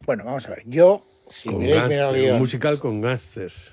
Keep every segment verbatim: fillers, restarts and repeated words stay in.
Bueno, vamos a ver. Yo, si Con miráis mi gangsters, guión... un musical con gangsters.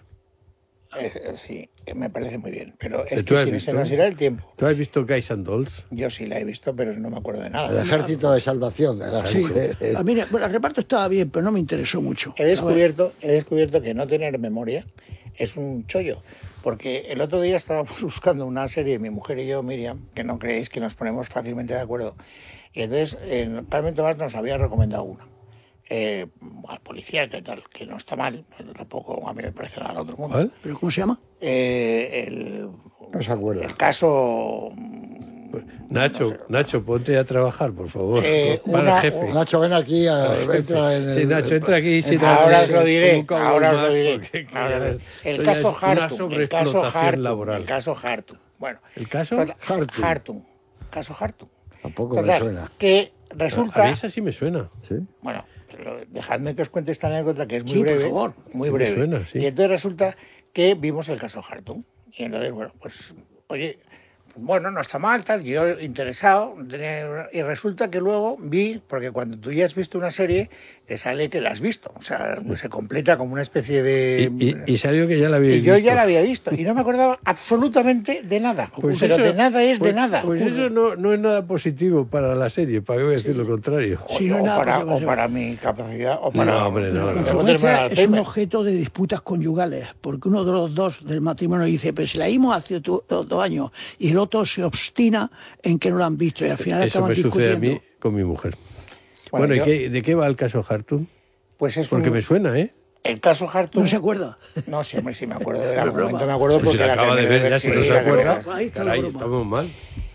Eh, sí, me parece muy bien. Pero es ¿Tú que has si no visto? se nos irá el tiempo. ¿Tú has visto Guys and Dolls? Yo sí la he visto, pero no me acuerdo de El nada. ejército de salvación de las Sí, mujeres. a mí bueno, el reparto estaba bien, pero no me interesó mucho. He descubierto, he descubierto que no tener memoria es un chollo. Porque el otro día estábamos buscando una serie, mi mujer y yo, Miriam, que no creéis que nos ponemos fácilmente de acuerdo. Y entonces, eh, Carmen Tomás nos había recomendado una. Eh, al policía, que tal, que no está mal, pero tampoco a mí me parece nada al otro mundo. ¿Cuál? ¿Pero cómo se llama? Eh, el, No se acuerda. el caso... Nacho, no sé. Nacho, ponte a trabajar, por favor. Eh, para una- el jefe. Nacho, ven aquí, a, entra en el... Sí, Nacho, entra aquí. en- sin Ahora os hablar, lo diré, un cowboy ahora os más, lo diré. porque Ahora os lo ya- diré. El esto ya caso es una Hartung, el caso sobreexplotación Hartung, laboral. el caso Hartung. Bueno, ¿El caso? total, Hartung. Hartung, caso Hartung. Tampoco me Total, suena. que A resulta, mí esa sí me suena. ¿Sí? bueno, pero dejadme que os cuente esta anécdota que es muy Sí, por breve, favor. muy Sí me breve. suena, sí. Y entonces resulta que vimos el caso Hartung. Y entonces, bueno, pues, oye, bueno, no está mal, tal, yo interesado, tenía- y resulta que luego vi, porque cuando tú ya has visto una serie, te sale que la has visto, o sea, pues se completa como una especie de... Y, y, y salió que ya la había Y visto. yo ya la había visto, y no me acordaba absolutamente de nada, Pues pero eso- de nada es pues- de nada. Pues eso no, no es nada positivo para la serie, para qué voy a decir lo contrario. O, Sí, no o es nada para, positivo. o para mi capacidad, o para... No, hombre, no, Pero no. con no frecuencia terminar es un Alzheimer. objeto de disputas conyugales, porque uno de los dos del matrimonio dice, pero si la vimos hace tu- dos años, y el otro se obstina en que no la han visto, y al final Eso acaban me sucede a discutiendo. mí con mi mujer. Bueno, Bueno, yo- ¿y qué- de qué va el caso Hartung? Pues es Porque un- me suena, ¿eh? el caso Hartung... ¿No se acuerda? No, sí, hombre, sí me acuerdo. Era No, un momento broma. me acuerdo Pues si porque la acaba de terminé ver, ya sí, si no se la acuerda. terminé. Ahí está la Caray, broma. estamos mal.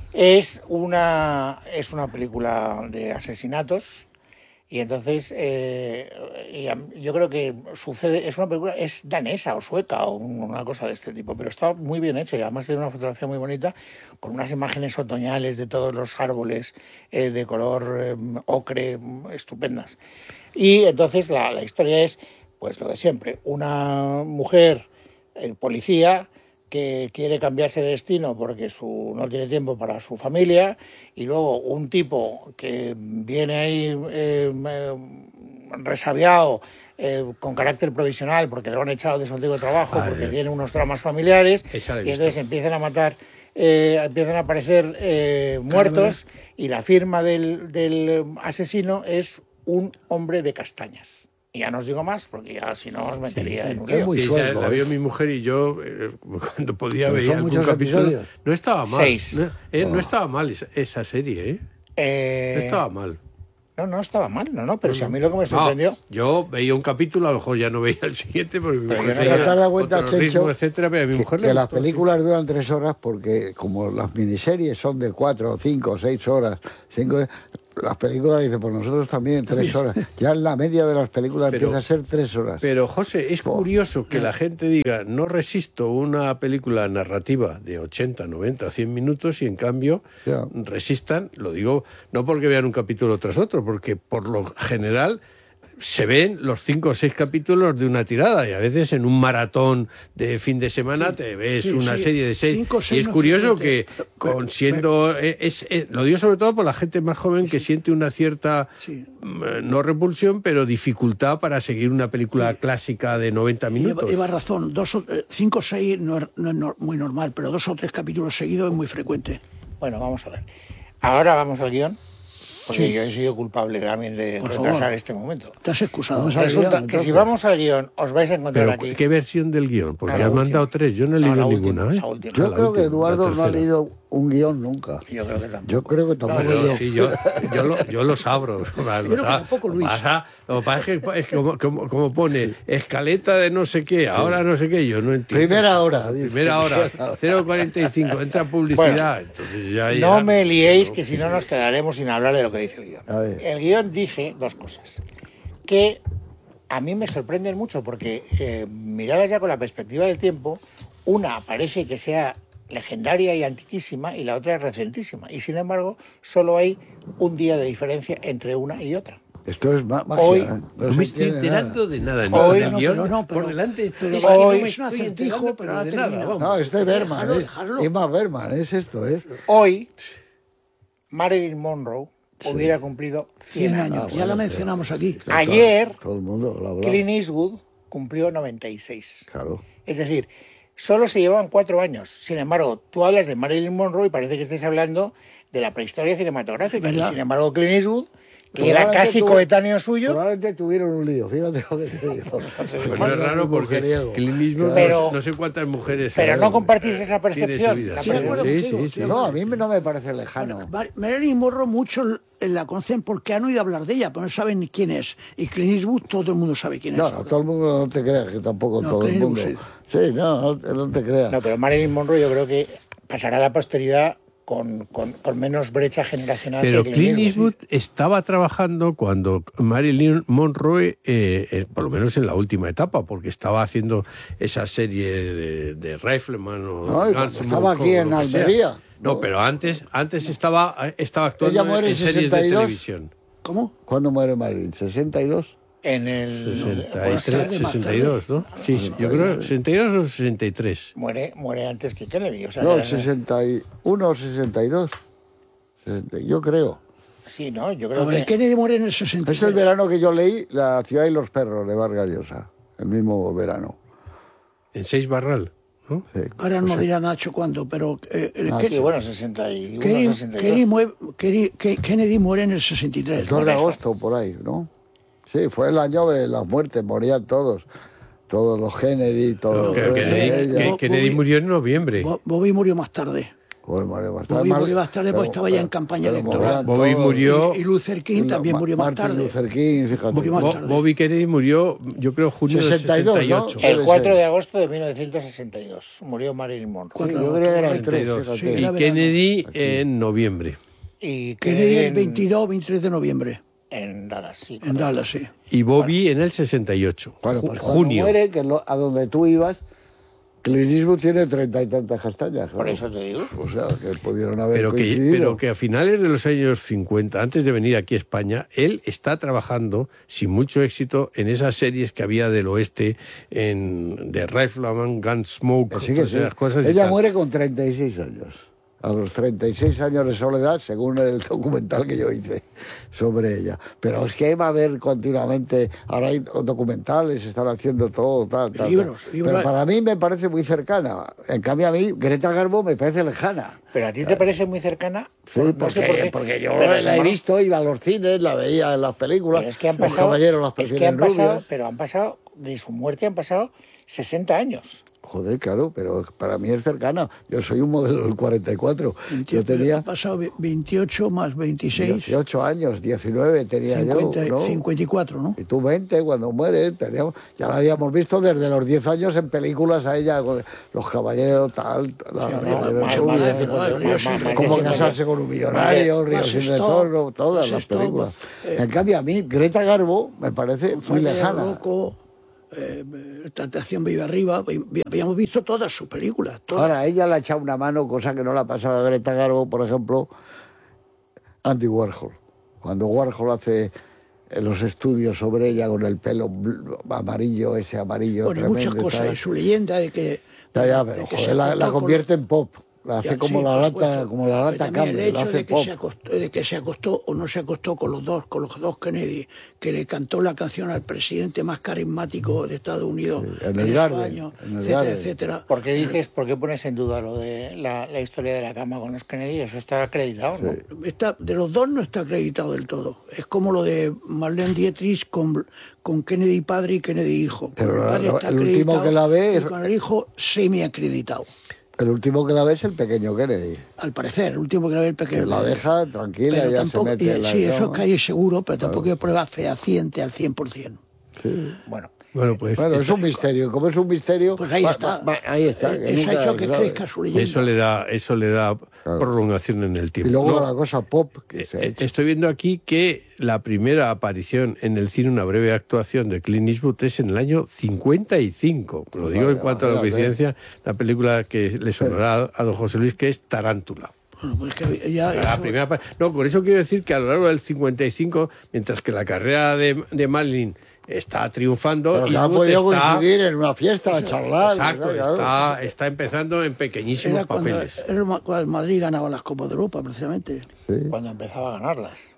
Es una, es una película de asesinatos y entonces eh, y a- yo creo que sucede, es una película, es danesa o sueca o un- una cosa de este tipo, pero está muy bien hecha y además tiene una fotografía muy bonita con unas imágenes otoñales de todos los árboles eh, de color eh, ocre, mm, estupendas. Y entonces la, la historia es pues lo de siempre, una mujer, el policía, que quiere cambiarse de destino porque su, no tiene tiempo para su familia, y luego un tipo que viene ahí eh, eh, resabiado, eh, con carácter provisional, porque lo han echado de su antiguo trabajo, Vale. porque tiene unos dramas familiares, Esa la he y visto. entonces empiezan a matar, eh, empiezan a aparecer eh, muertos, y la firma del, del asesino es un hombre de castañas. Y ya no os digo más, porque ya si no os metería en un es lío. muy Sí, suelto, esa la ¿eh? vio mi mujer y yo, eh, cuando podía Pero ver son algún muchos capítulo. episodios. No estaba mal. Seis. No, eh, no Oh. estaba mal esa, esa serie, ¿eh? Eh, No estaba mal. No, no estaba mal, no, no, pero si a mí lo que me No, sorprendió... yo veía un capítulo, a lo mejor ya no veía el siguiente porque mi Pero mujer yo no tenía sé- ¿Te has dado cuenta, otro ritmo, Chencho, etcétera, pero a mi que, mujer le que las gustó, sí. películas duran tres horas porque como las miniseries son de cuatro, cinco, seis horas, cinco, las películas dicen, pues nosotros también tres horas. Ya en la media de las películas Pero- empieza a ser tres horas. Pero, José, es Oh. curioso que la gente diga, no resisto una película narrativa de ochenta, noventa, cien minutos y, en cambio, Ya. resistan, lo digo, no porque vean un capítulo tras otro, porque por lo general se ven los cinco o seis capítulos de una tirada y a veces en un maratón de fin de semana te ves sí, una sí. serie de seis. Cinco o Y seis es no es curioso que, frecuente. con Pero- siendo... es, es- es- lo digo sobre todo por la gente más joven que siente una cierta... Sí. mm, no repulsión, pero dificultad para seguir una película clásica de noventa minutos. Lleva, lleva razón, dos o, eh, cinco o seis no es, no es nor- muy normal, pero dos o tres capítulos seguidos es muy frecuente. Bueno, vamos a ver. Ahora vamos al guión, porque Sí. yo he sido culpable también de Por retrasar favor. este momento. Te has excusado. Vamos al Resulta guión, que si entonces. vamos al guión, os vais a encontrar Pero, aquí... ¿qué versión del guión? Porque Ah, la has última. mandado tres, yo no he No, leído la ninguna. última, ¿eh? la última. Yo Ah, la creo que última, Eduardo la no ha tercera. leído un guión nunca. Yo creo que tampoco. Yo creo que tampoco No, Pero yo. sí, yo, yo, lo, yo los abro. Los creo que tampoco, Luis. pasa- lo que pasa es que es como, como, como pone escaleta de no sé qué, ahora no sé qué, yo no entiendo. Primera hora. dice. Primera hora, cero cuarenta y cinco, entra publicidad. entonces ya, ya- No me liéis, que si no nos quedaremos sin hablar de lo que dice el guión. A ver. El guión dice dos cosas que a mí me sorprenden mucho, porque eh, miradas ya con la perspectiva del tiempo, una parece que sea legendaria y antiquísima y la otra es recentísima. Y sin embargo, solo hay un día de diferencia entre una y otra. Esto es ma- magia. Hoy- ¿eh? No se me estoy entiende enterando nada. de nada. Hoy- Ni del No, guión pero no, pero- por delante. pero es hoy- que no me es un estoy acertijo, enterando, pero ahora de nada, termina. vamos. No, este es Berman. Déjalo, Es, déjalo. Ingmar Bergman, es esto, ¿eh? Hoy, Marilyn Monroe hubiera cumplido cien, cien años. años, ya la mencionamos aquí. Ayer, Todo el mundo lo hablaba. Clint Eastwood cumplió noventa y seis. Claro. Es decir, solo se llevaban cuatro años. Sin embargo, tú hablas de Marilyn Monroe y parece que estés hablando de la prehistoria cinematográfica. Y ¿Verdad? sin embargo, Clint Eastwood, que era Probablemente casi tuvo- coetáneo suyo, Probablemente tuvieron un lío, fíjate lo que te digo. Pues no es raro porque Mujeriego. Clint Eastwood, Pero- no, no sé cuántas mujeres. pero eh, no compartís esa tiene en su percepción. vida. La Sí, percepción. sí, Sí, sí, sí. sí. No, a mí no me parece lejano. Mar- Marilyn Monroe muchos la conocen porque han oído hablar de ella, pero no saben ni quién es. Y Clint Eastwood todo el mundo sabe quién No, es. no, todo el mundo no te creas que tampoco No, todo el Clint mundo. Eastwood Sí, no, no, te- no te creas. No, pero Marilyn Monroe yo creo que pasará a la posteridad con, con, con menos brecha generacional Pero que Clint Eastwood. Eastwood estaba trabajando cuando Marilyn Monroe, eh, eh, por lo menos en la última etapa, porque estaba haciendo esa serie de, de Rifleman o No, y cuando Gunsmoke estaba aquí o en lo que sea. Almería. No, pero antes, antes estaba, estaba actuando Ella muere en en series de sesenta y dos. televisión. ¿Cómo? ¿Cuándo muere Marilyn? ¿sesenta y dos? En el... sesenta y Más tres, tarde, más sesenta y dos, ¿no? Sí, sí, yo creo sesenta y dos o sesenta y tres. Muere, muere antes que Kennedy. O sea, No, que- sesenta y uno o sesenta y dos. sesenta, yo creo. Sí, ¿no? Yo A creo ver, que... Kennedy muere en el sesenta y Es el tres. verano que yo leí La ciudad y los perros de Vargas Llosa. El mismo verano. En seis Barral, ¿no? Sí. Ahora no dirá Nacho cuándo, pero eh, eh, Ah, Ke- Sí, bueno, sesenta y uno, Kennedy, sesenta y dos. Kennedy mue- Kennedy- Ke- Kennedy muere en el sesenta y tres. El dos de por eso. agosto, por ahí, ¿no? Sí, fue el año de las muertes, morían todos. Todos los Kennedy, todos Que- los... Kennedy, ella. que- Bo- Kennedy Bobby- murió en noviembre. Bo- Bobby murió más tarde. Joder, María, bastante Bobby mal, murió más tarde porque pero- estaba ya en pero- campaña pero electoral. morían Bobby todos. murió- Y, y Luther King Y también Ma- murió más Martin tarde. Luther King, fíjate. Murió más Bo- tarde. Bobby Kennedy murió, yo creo, junio sesenta y dos, del sesenta y ocho. ¿no? El Debe cuatro ser. de agosto de mil novecientos sesenta y dos murió Marilyn Monroe. Sí, Cuatro yo de creía que eran agosto, tres, treinta y dos. fíjate. Sí, Y era verano. Kennedy en noviembre. Y Kennedy el en- veintidós veintitrés de noviembre, En Dallas, sí. en Dallas, sí. Y Bobby en el sesenta y ocho. Bueno, Ju- pues cuando junio. muere, que es lo- a donde tú ibas, Clint Eastwood tiene treinta y tantas castañas. Por claro. eso te digo. O sea, que pudieron haber Pero que, coincidido. pero que a finales de los años cincuenta, antes de venir aquí a España, él está trabajando sin mucho éxito en esas series que había del oeste, en de Rifleman, Gunsmoke, Que sí, que todas sí. esas cosas. y Ella tal. muere con treinta y seis años. A los treinta y seis años de soledad, según el documental que yo hice sobre ella. Pero es que va a haber continuamente, ahora hay documentales, se están haciendo todo, tal, tal. Libros, tal. libros. Pero para mí me parece muy cercana. En cambio a mí, Greta Garbo me parece lejana. Pero a ti te parece muy cercana. Sí, No porque, sé por qué, porque yo pero la sin he embargo- visto, iba a los cines, la veía en las películas. Pero es que han los pasado. caballeros las es que prefieren han pasado, rubias. pero han pasado, de su muerte han pasado sesenta años. Joder, claro, pero para mí es cercana. Yo soy un modelo del cuarenta y cuatro. Yo Ha tenía pasado ve- veintiocho más veintiséis, dieciocho años, diecinueve tenía cincuenta, yo, ¿no? cincuenta y cuatro, ¿no? Y tú veinte cuando mueres, teníamos, ya la habíamos visto desde los diez años en películas a ella, con los caballeros, tal, la, Sí, la- más- la- más- la- más- la- más- más- la- Río sin cómo retorno. casarse con un millonario, Río Más sin Stop, retorno, todas Más las Stop, películas. eh, En cambio a mí, Greta Garbo me parece muy Fuerte, lejana. Loco, eh, Tentación Vive Arriba, vi- vi- habíamos visto todas sus películas. Todas. Ahora, a ella le ha echado una mano, cosa que no la pasaba a Greta Garbo, por ejemplo, Andy Warhol. Cuando Warhol hace eh, los estudios sobre ella con el pelo bl- amarillo, ese amarillo Bueno, y tremendo muchas y cosas, tal. y su leyenda de que... Ya, ya, de pero que joder, se la, acostó la con- convierte en pop. La hace Ya, como sí, la por lata, supuesto. como la Pero lata también Campbell, el la hecho hace de que, pop. se acostó, de que se acostó o no se acostó con los dos, con los dos Kennedy, que le cantó la canción al presidente más carismático de Estados Unidos Sí, en el esos Garden, años, en el etcétera, Garden. etcétera. ¿Por qué dices, por qué pones en duda lo de la, la historia de la cama con los Kennedy? Eso está acreditado, ¿no? Sí. Está, de los dos no está acreditado del todo. Es como lo de Marlene Dietrich con, con Kennedy padre y Kennedy hijo. Con Pero el la- padre la- está el último acreditado que la ve y es- con el hijo semi-acreditado. El último que la ve es el pequeño Kennedy. Al parecer, el último que la ve el pequeño. Que la deja tranquila, Pero ya tampoco, se mete y- en la sí, eso es cama. que hay seguro, pero tampoco hay prueba fehaciente al cien por ciento. Bueno, Bueno, pues Bueno, es un misterio. Como es un misterio, Pues ahí va- está. va- va- ahí está. Eh, que Eso ha nunca hecho que se sabe. crezca su leyenda. eso le da, eso le da Claro. prolongación en el tiempo. Y luego No, la cosa pop que se ha eh, hecho. Estoy viendo aquí que la primera aparición en el cine, una breve actuación de Clint Eastwood, es en el año cincuenta y cinco. Lo digo en Vaya, cuanto a la fíjate. coincidencia, la película que le sonará a don José Luis, que es Tarántula. Bueno, pues que ya La eso- primera pa- no, con eso quiero decir que a lo largo del cincuenta y cinco, mientras que la carrera de, de Marilyn está triunfando, Pero que ha Eastwood podido está, coincidir en una fiesta, a charlar. exacto, claro. está, está empezando en pequeñísimos era cuando, papeles. era ma- cuando el Madrid ganaba las Copas de Europa, precisamente. Sí. cuando empezaba a ganarlas.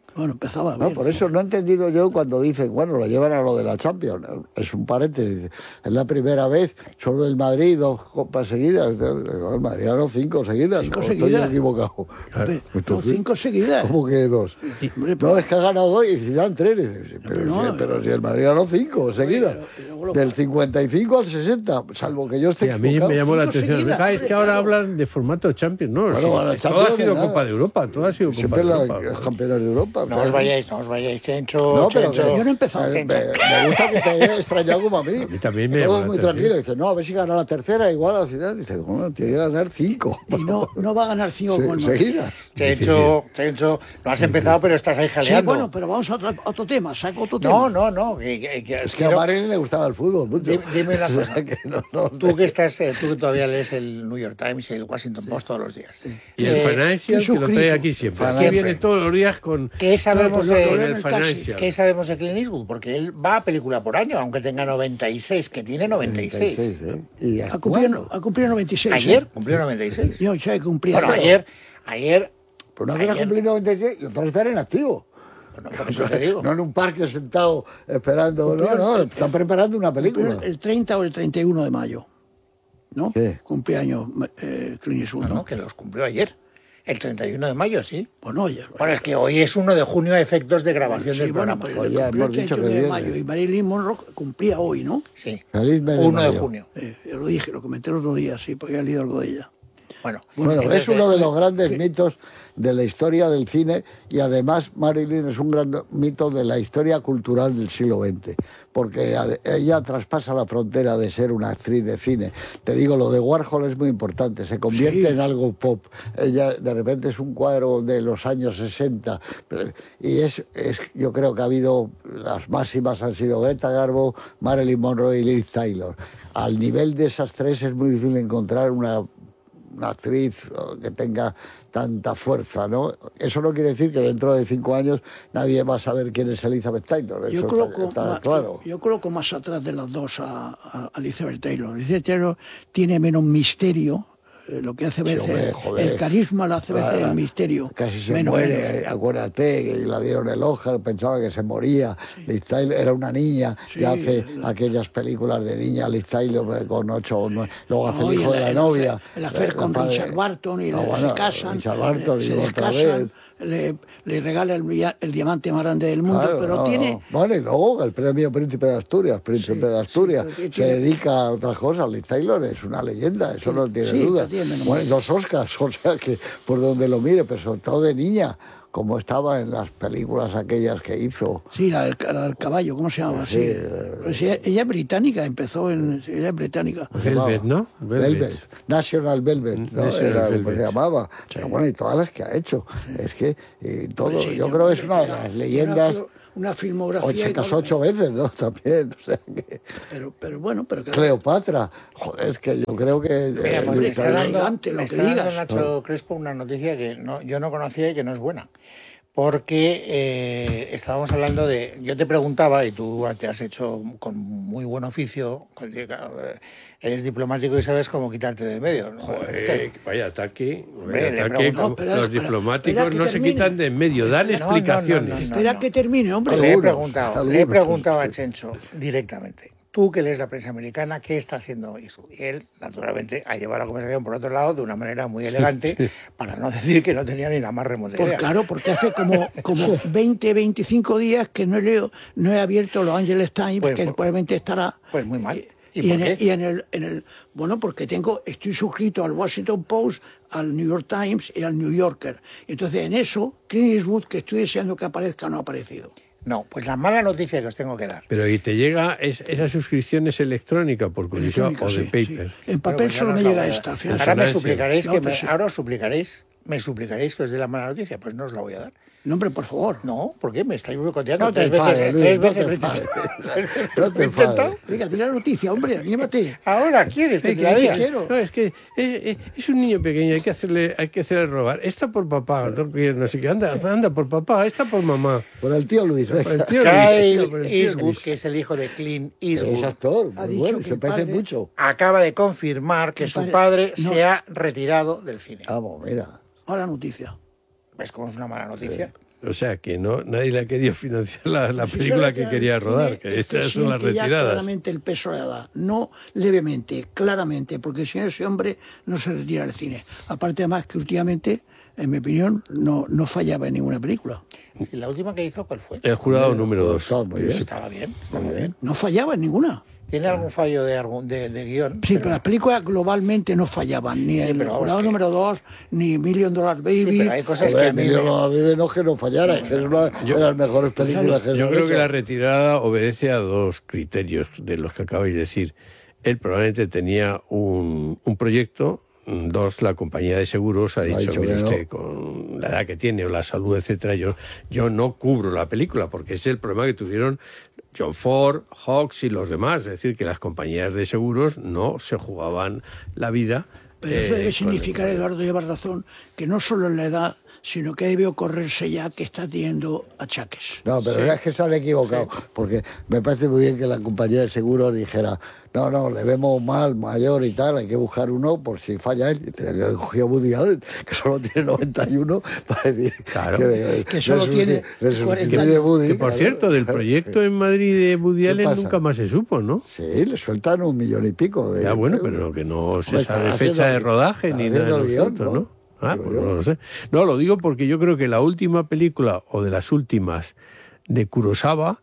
Bueno, empezaba No, bien. por eso no he entendido yo cuando dicen, bueno, lo llevan a lo de la Champions. Es un paréntesis. Es la primera vez, solo el Madrid, dos copas seguidas. El Madrid ganó cinco seguidas. Cinco ¿O seguidas. Estoy equivocado. Hombre, no, Entonces, cinco seguidas. ¿Cómo que dos? Hombre, No, pero- es que ha ganado dos y Zidane tres. Dices, Pero, no, si, pero si el Madrid ganó cinco seguidas. pero- y luego lo- Del cincuenta y cinco al sesenta, salvo que yo esté Sí, a mí equivocado. me llamó la Cinco atención. seguidas, Ah, es hombre, que ahora claro. hablan de formato Champions, ¿no? Bueno, Sí, bueno, todo ha Champions sido de Copa nada. de Europa, todo ha sido Copa Siempre de la- Europa. los campeones de Europa. No claro. os vayáis, no os vayáis, Chencho, No, pero Chencho. que- Yo no he empezado. Me, me- me gusta que te haya extrañado como a mí. A mí también me Todo llamó es la muy atención. tranquilo. Dice, no, a ver si gana la tercera igual a la ciudad. Dice, bueno, tiene que ganar cinco. Y no, no va a ganar cinco Se- con el Madrid. seguidas. Chencho, Chencho, no has empezado, pero estás ahí Sí, jaleando. bueno, pero vamos a otro, otro tema. Saco otro tema. No, no, no. que- que- que- Es que a quiero- Marilyn le gustaba el fútbol mucho. Dime- dime una O sea, cosa. que no- no- Tú que estás, eh, tú que todavía lees el New York Times y el Washington Post todos los días. Y el Eh, Financial, y que lo trae suscrito. aquí siempre. Aquí Siempre. viene todos los días con, ¿Qué sabemos pues lo de que con leo el en el taxi. Financial. ¿Qué sabemos de Clint Eastwood? Porque él va a película por año, aunque tenga noventa y seis, que tiene noventa y seis. noventa y seis, ¿eh? ¿Y Ha cumplido, actuando? ha cumplido noventa y seis. Ayer ¿eh? cumplió noventa y seis. Yo ya he cumplido. Bueno, ayer, ayer, Pues una cosa ayer- cumplir noventa y seis y otra estar en activo. bueno, por eso te digo. No en un parque sentado esperando. No, no, están preparando una película. El treinta o el treinta y uno de mayo. ¿No? Sí. Cumpleaños eh, Clint Eastwood, No, ¿no? no, que los cumplió ayer. El treinta y uno de mayo, sí. Bueno, ayer. Bueno, es que hoy es uno de junio a efectos de grabación Sí, del bueno, programa. pues Pues le ya cumplió hemos el dicho que treinta y uno de viene. mayo y Marilyn Monroe cumplía hoy, ¿no? Sí. Feliz mes de uno de mayo. junio. Eh, yo lo dije, lo comenté el otro día, sí, porque había leído algo de ella. Bueno, Bueno, entonces, es uno de eh, los grandes mitos de la historia del cine y además Marilyn es un gran mito de la historia cultural del siglo veinte, porque ade- ella traspasa la frontera de ser una actriz de cine. Te digo, lo de Warhol es muy importante, se convierte Sí. en algo pop. Ella de repente es un cuadro de los años sesenta pero- y es, es yo creo que ha habido, las máximas han sido Greta Garbo, Marilyn Monroe y Liz Taylor. Al nivel de esas tres es muy difícil encontrar una una actriz que tenga tanta fuerza, ¿no? Eso no quiere decir que dentro de cinco años nadie va a saber quién es Elizabeth Taylor. Eso Yo está- coloco, está más, claro. yo, yo coloco más atrás de las dos a, a, a Elizabeth Taylor. Elizabeth Taylor tiene menos misterio, eh, lo que hace Sí, veces, hombre, joder. el carisma lo hace veces Ah, el misterio. Casi se menos, muere, menos. eh, acuérdate, que la dieron el Oscar, pensaba que se moría. Liz Taylor era una niña, Sí, y hace la- aquellas películas de niña, Liz Taylor eh, con ocho o nueve, luego hace No, el y hijo el- de la el novia. afer- El hacer eh, con padre- Richard Barton y No, le, bueno, se casan, Richard Barton, le- y se otra descasan, vez. le, le regala el, brilla- el diamante más grande del mundo, Claro, pero no, tiene... no. Bueno, y luego el premio Príncipe de Asturias, Príncipe Sí, de Asturias, sí, pero se tiene- dedica a otras cosas. Liz Taylor es una leyenda, eso no tiene Sí, duda. pero tiene menos Bueno, mérito. dos Oscars, o sea que por donde lo mire, pero sobre todo de niña, como estaba en las películas aquellas que hizo. Sí, la del, la del caballo, ¿cómo se llama? Sí, Sí, eh, Pues ella, ella es británica, empezó en... Ella es británica. Velvet, ¿no? Velvet. National Velvet, ¿no? National Era como Velvet. se llamaba. Pero bueno, y todas las que ha hecho. Es que eh, todo, Sí, yo yo creo que es creo una de que las era leyendas. Una, fil- una filmografía... O se y casó tal, ocho veces, ¿no? También. O sea que. Pero, pero bueno, pero que... Cleopatra. Joder, es que yo creo que. Mira, eh, pues me Liz está Taylor- dando, elegante, lo me que está dando digas. Nacho Crespo una noticia que no, yo no conocía y que no es buena. Porque eh, estábamos hablando de... Yo te preguntaba, y tú te has hecho con muy buen oficio, con- eh, eres diplomático y sabes cómo quitarte del medio, ¿no? Joder, vaya ataque, Hombre, vaya le ataque. pregunto- como- No, espera, los espera, diplomáticos espera que no se termine. quitan de en medio, dan No, no, no, explicaciones. no, no. Espera que termine, hombre. Le he Algunos, preguntado, le he algunos, preguntado sí. a Chencho directamente. Tú que lees la prensa americana, ¿qué está haciendo eso? Y él, naturalmente, ha llevado la conversación por otro lado de una manera muy elegante, para no decir que no tenía ni la más remota Pues idea. claro, porque hace como, como veinte, veinticinco días que no he, leído, no he abierto los Angeles Times, Pues, que pues- probablemente estará... pues muy mal. ¿Y Y, por en el, qué? y en el, en el... Bueno, porque tengo estoy suscrito al Washington Post, al New York Times y al New Yorker. Entonces, en eso, Clint Eastwood, que estoy deseando que aparezca, no ha aparecido. No, pues la mala noticia que os tengo que dar. Pero ¿y te llega es- esa suscripción es electrónica por curiosidad Electrónica, o de sí, paper? sí. En papel Bueno, pues ya solo no me os la llega voy a esta. dar. al final. Ahora me Resonancia. suplicaréis No, que pero me, sí. ahora os suplicaréis, me suplicaréis que os dé la mala noticia, pues no os la voy a dar. No, hombre, por favor. No, ¿por qué? Me estáis boicoteando No te tres veces. enfades, Luis, tres no veces te lo he enfades. intentado. No Lo te he intentado. enfades. Venga, dile la noticia, hombre, anímate. Ahora quieres que Es te la que- diga. quiero. no, es que eh, eh, es un niño pequeño, hay que hacerle, hay que hacerle robar. Esta por papá, no, quiere, no sé qué, anda, anda por papá, esta por mamá. Por el tío Luis. Por el venga. tío Luis, Kyle por el tío Eastwood, Luis. que es el hijo de Clint Es Eastwood, actor, Ha muy dicho bueno, que se el parece padre- mucho. acaba de confirmar que El su padre- padre no. se ha retirado del cine. Vamos, mira. Ahora noticia. ¿Ves cómo es una mala noticia? O sea, que no nadie le ha querido financiar la, la película que quería rodar, que estas son las siente ya retiradas. claramente el peso de la edad, no levemente, claramente, porque si no ese hombre no se retira del cine. Aparte además que últimamente, en mi opinión, no, no fallaba en ninguna película. ¿Y la última que hizo cuál fue? El jurado número dos. Estaba muy bien. Estaba bien, estaba bien. No fallaba en ninguna. ¿Tiene algún fallo de, algún- de, de guión? Sí, pero las películas globalmente no fallaban, ni el pero vamos, jurado que- número dos, ni Million Dollar Baby. Sí, pero hay cosas que Joder, a mí Emilio me- a mí me no que no fallara, es que es una de las mejores películas que se Yo han creo que hecho. la retirada obedece a dos criterios de los que acabáis de decir. Él probablemente tenía un, un proyecto. Dos, la compañía de seguros ha dicho, dicho mire que no. usted, con la edad que tiene o la salud, etcétera, yo, yo no cubro la película, porque ese es el problema que tuvieron John Ford, Hawks y los demás. Es decir, que las compañías de seguros no se jugaban la vida. Pero eso eh, debe con- significar, Eduardo, llevas razón, que no solo en la edad, sino que debe ocurrirse ya que está teniendo achaques. No, pero es que se han equivocado, porque me parece muy bien que la compañía de seguros dijera, no, no, le vemos mal, mayor y tal, hay que buscar uno por si falla él. Y tenía que coger a Woody Allen, que solo tiene noventa y uno, para decir Claro. que, Que solo le tiene susti- le cuarenta sustituye años. Woody, Que, por claro, cierto, del claro. proyecto en Madrid de Woody ¿Qué Allen pasa? nunca más se supo, ¿no? Sí, le sueltan un millón y pico de... Ya bueno, pero que no se Hombre, sabe están fecha haciendo- de rodaje están ni nada haciendo en el guión, absoluto, ¿no? ¿no? Ah, Digo pues yo. no lo sé. No, lo digo porque yo creo que la última película, o de las últimas, de Kurosawa,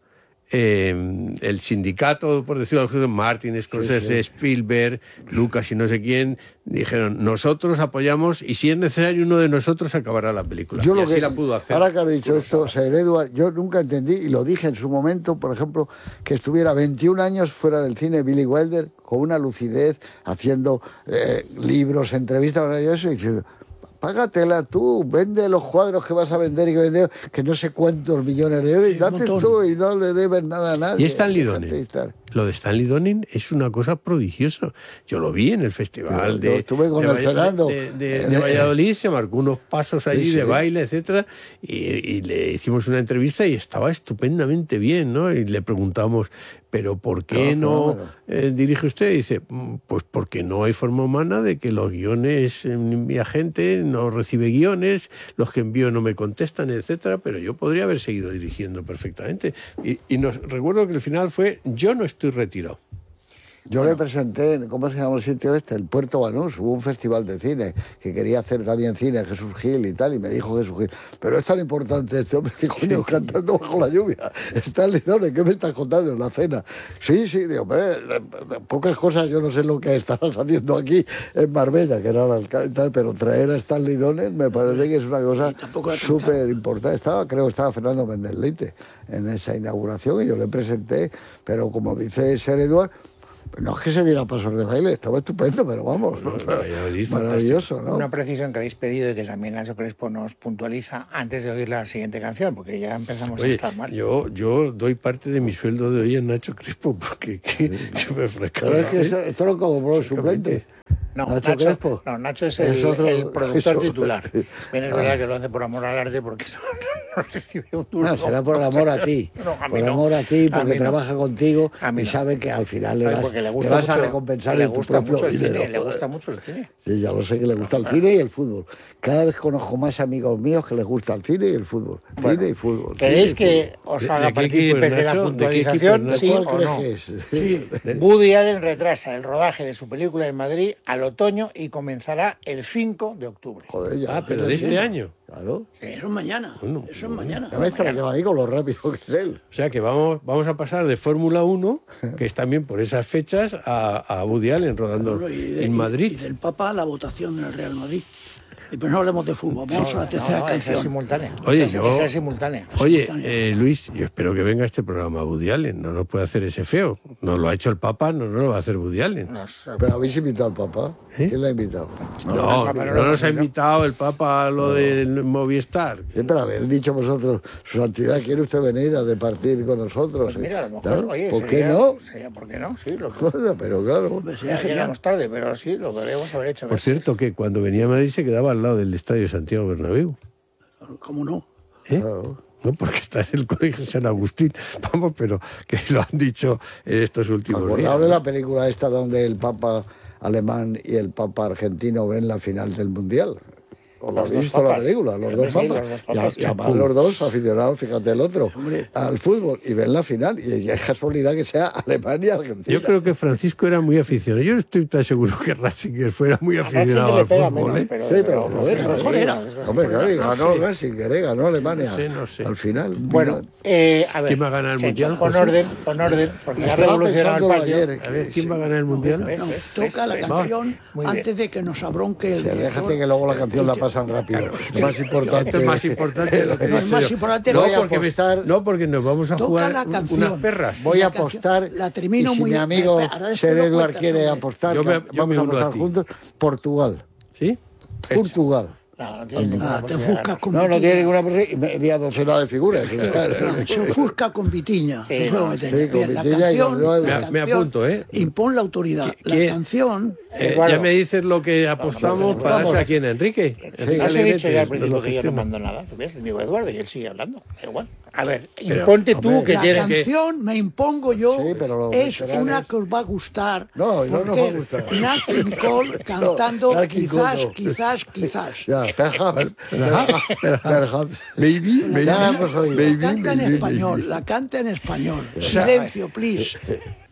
eh, el sindicato, por decirlo así, Martin, Scorsese, Spielberg, Lucas y no sé quién, dijeron, nosotros apoyamos y si es necesario uno de nosotros acabará la película. Yo y lo así que, la pudo hacer. ahora que has dicho esto, Sir Edward, yo nunca entendí, y lo dije en su momento, por ejemplo, que estuviera veintiún años fuera del cine Billy Wilder, con una lucidez, haciendo eh, libros, entrevistas, maravilloso, y diciendo, págatela tú, vende los cuadros que vas a vender y que vender, que no sé cuántos millones de euros, y Sí, lo un haces montón. tú y no le debes nada a nadie. Y Stanley Déjate Donen. estar. Lo de Stanley Donen es una cosa prodigiosa. Yo lo vi en el festival Yo- de, yo estuve con de él Valla- cenando. de- de- En de el- Valladolid, se marcó unos pasos allí Sí, de sí. baile, etcétera, y, y le hicimos una entrevista y estaba estupendamente bien, ¿no? Y le preguntamos, ¿pero por qué No, no fenómeno. eh, dirige usted? Y dice, "Mm, pues porque no hay forma humana de que los guiones, eh, mi agente no recibe guiones, los que envío no me contestan, etcétera, pero yo podría haber seguido dirigiendo perfectamente. Y, y nos recuerdo que el final fue, yo no estoy retirado. Yo le presenté, ¿cómo se llama el sitio este? El Puerto Banús, hubo un festival de cine que quería hacer también cine, Jesús Gil y tal, y me dijo Jesús Gil, pero es tan importante este hombre que coño, cantando bajo la lluvia. Está Lidone, ¿qué me estás contando en la cena? Sí, sí, digo, pero, eh, pocas cosas, yo no sé lo que estabas haciendo aquí en Marbella, que era el alcalde, tal, pero traer a Stanley Donen me parece que es una cosa Y tampoco era tan súper importante. Estaba, creo que estaba Fernando Méndez Leite en esa inauguración y yo le presenté, pero como dice Sir Edward, no es que se diera pasos de baile, estaba estupendo, pero vamos, No, Valladolid, maravilloso, ¿no? Una precisión que habéis pedido y que también Nacho Crespo nos puntualiza antes de oír la siguiente canción, porque ya empezamos a Oye, estar mal. yo, yo doy parte de mi sueldo de hoy a Nacho Crespo porque que, que me ofrezca. Pero es que eso- esto lo como el suplente. No, Nacho Nacho, Crespo. no, Nacho es Es el, otro- el productor es otro. titular. Bien, es verdad que lo hace por amor al arte porque no, no recibe un duro. No, será por el amor a ti. No, a mí por no. amor a ti, A porque mí no. trabaja contigo A mí y no. sabe que al final le Ay, vas, porque le te gusta vas a mucho- recompensar le en tu gusta propio mucho el dinero. cine, le gusta mucho el cine. Sí, ya lo sé que le gusta el cine y el fútbol. Cada vez conozco más amigos míos que les gusta el cine y el fútbol. Bueno, cine y fútbol. ¿Queréis cine y que fútbol. os ¿De- haga de qué equipo partícipes es, de la Nacho? ¿De qué equipo puntualización? es, ¿Sí ¿Cuál o crees no? que es? Sí. Woody Allen retrasa el rodaje de su película en Madrid al otoño y comenzará el cinco de octubre. Joder, ya Ah, lo pero sé de este encima. año. Claro. Eso es mañana. Bueno, Eso es mañana. Ya me extrañaba a mí con lo rápido que es él. O sea que vamos, vamos a pasar de Fórmula uno, que es también por esas fechas, a, a Woody Allen rodando Bueno, y de- en y- Madrid. Y, del Papa a la votación en el Real Madrid. Y pero no hablemos de fútbol, vamos a la tercera No, no, esa es canción. simultánea. Oye, esa, yo- esa es simultánea. Oye, eh, Luis, yo espero que venga este programa Woody Allen. No nos puede hacer ese feo. No lo ha hecho el Papa, no, no lo va a hacer Woody Allen. Nos- Pero habéis invitado al Papá. ¿Eh? ¿Quién le ha invitado? No, el Papa no no lo nos ha invitado. invitado el Papa a lo del Movistar. Siempre haber dicho vosotros, su santidad, ¿quiere usted venir a departir con nosotros? Pues mira, a lo mejor, Claro, oye, ¿por qué sería- no? sería- ¿por qué no? Sí, lo Joder, pero claro. Hombre, sería ya genial. llegamos tarde, pero sí, lo podríamos haber hecho. Por cierto, que cuando venía a Madrid se quedaba al lado del Estadio Santiago Bernabéu. ¿Cómo no? ¿Eh? Claro. No, porque está en el Colegio San Agustín. Vamos, pero que lo han dicho en estos últimos días. Acordable ¿no? la película esta donde el Papa alemán y el Papa argentino ven la final del Mundial. O lo Los has dos visto la papas. película, los Sí, dos sí, papas. los dos Y a- papas, y además champú. los dos aficionados, fíjate el otro, Hombre. al fútbol y ven la final. Y es casualidad que sea Alemania-Argentina. Yo creo que Francisco era muy aficionado. Yo no estoy tan seguro que Ratzinger fuera muy A Ratzinger aficionado le al pega fútbol. menos, ¿eh? pero, Sí, pero lo es. mejor sí. era. Hombre, claro, y No ganó sé. Ratzinger, ¿eh? Ganó Alemania. No sé, no sé. Al final. Bueno, mira. eh, a ver. ¿Quién va a ganar el Checho, Mundial, Con José? orden, con orden, porque ha Estaba revolucionado el pensándolo patio. ayer. A ver, ¿quién va a ganar el Mundial? ¿ves? No, ¿ves? toca la ¿ves? canción Muy bien. antes de que nos abronque el Sí, director. déjate que luego la canción la pasan rápido. Es más importante. Esto es más importante de lo que he No, es dicho más yo. importante no, voy a porque me- apostar- no, porque nos vamos a Toca jugar la un- canción. unas perras. Voy La a canción- apostar. la termino y si muy- mi amigo ahora después Ser lo Eduard cuentas, quiere hombre. apostar, Yo me- que yo me vamos a uno a apostar ti. juntos. Portugal. ¿Sí? Portugal. No, no tiene ninguna Ah, te posibilidad. ofuscas con No, no Vitiña. tiene ninguna posibilidad. y Media docena de figuras. No, se ofusca con Vitiña. Sí, No puedo no, meter. sí, con Bien, la Vitiña y canción, con Eduardo. la Me- me canción apunto, ¿eh? impone la autoridad. La ¿Quién? canción... Eh, Eduardo. ya me dices lo que apostamos Vamos, para vamos. darse a quién, Enrique. Enrique Has Alegrete, dicho ya al de principio los que yo no gestiones. mando nada. ¿Tú ves? Digo Eduardo y él sigue hablando. Da igual. A ver, Pero, imponte tú hombre, que La tienes que. canción, me impongo yo, Sí, pero los es veteranos- una que os va a gustar. No, no nos porque va a gustar. Nat King Cole cantando Nat King Cole quizás, no. quizás, quizás. Ya, perhaps. Perhaps. Perhaps. Maybe, maybe, Ya la hemos oído. maybe, La canta en maybe, español, maybe. la canta en español. Silencio, please.